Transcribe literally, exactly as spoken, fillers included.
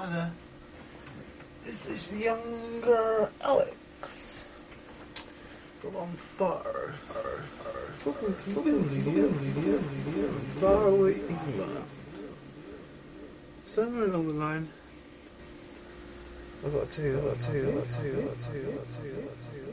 Hi there. This is younger Alex from on far, far, far, talking to you, far away England. Somewhere along the line, I've got to tell you, I've got to tell you, I've got to tell you, I've got to tell you, I've got to tell you.